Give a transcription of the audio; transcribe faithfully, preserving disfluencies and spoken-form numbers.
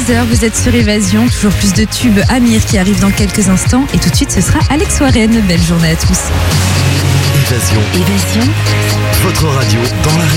vingt-deux heures, vous êtes sur Évasion. Toujours plus de tubes. Amir qui arrive dans quelques instants. Et tout de suite, ce sera Alex Warren. Belle journée à tous. Évasion. Évasion. Votre radio dans la